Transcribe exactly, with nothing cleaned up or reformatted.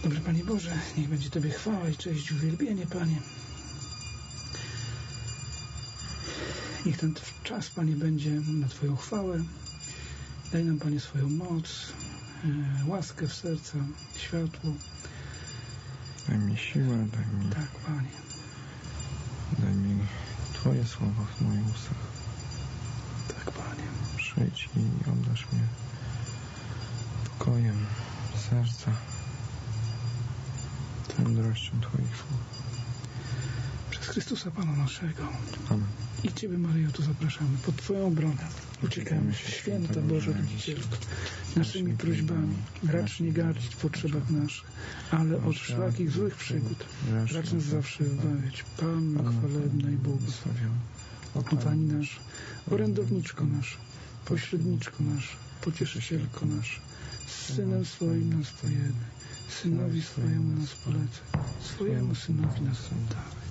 Dobry Panie Boże, niech będzie Tobie chwała i cześć, uwielbienie, Panie. Niech ten czas, Panie, będzie na Twoją chwałę. Daj nam, Panie, swoją moc, e, łaskę w serca, światło. Daj mi siłę, daj mi... Tak, Panie. Daj mi Twoje słowa w moich ustach. Tak, Panie. Przyjdź i obdarz mnie pokojem serca, mądrością Twoich słów. Przez Chrystusa Pana naszego. Amen. I Ciebie, Maryjo, tu zapraszamy pod Twoją obronę. Uciekamy się, święta Boże Rodzicielko, naszymi prośbami. Racz nie gardzić w potrzebach naszych, ale od wszelakich złych przygód racz nas zawsze wybawiać. Panno chwalebna i błogosławiona, Pani nasza, orędowniczko nasza, pośredniczko nasza, pocieszycielko nasza, z Synem swoim nas pojednaj, Synowi swojemu nas polecaj, swojemu Synowi nas oddawaj.